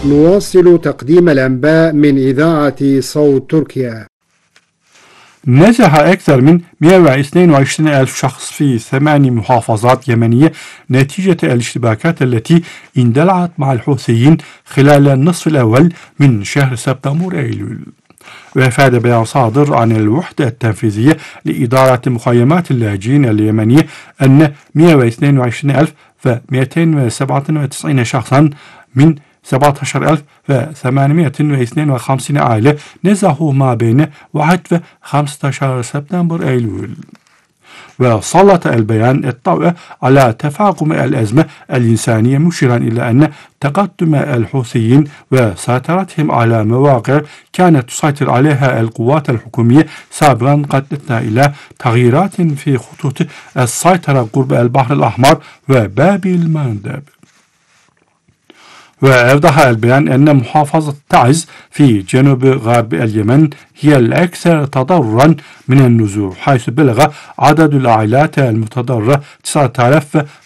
نواصل تقديم الأنباء من إذاعة صوت تركيا. نجح أكثر من 122 ألف شخص في 8 محافظات يمنية نتيجة الاشتباكات التي اندلعت مع الحوثيين خلال النصف الأول من شهر سبتمبر أيلول. وأفاد بيان صادر عن الوحدة التنفيذية لإدارة مخيمات اللاجئين اليمنية أن 122,297 شخصا من 17,852 عائلة نزحوا ما بين 1 و 15 سبتمبر أيلول. وسلط البيان الضوء على تفاقم الأزمة الإنسانية، مشيرا إلى أن تقدم الحوثيين وسيطرتهم على مواقع كانت تسيطر عليها القوات الحكومية سابقا قد أدى إلى تغييرات في خطوط السيطرة قرب البحر الأحمر وباب المندب. وأوضح البيان أن محافظة تعز في جنوب غرب اليمن هي الأكثر تضررا من النزوح، حيث بلغ عدد العائلات المتضررة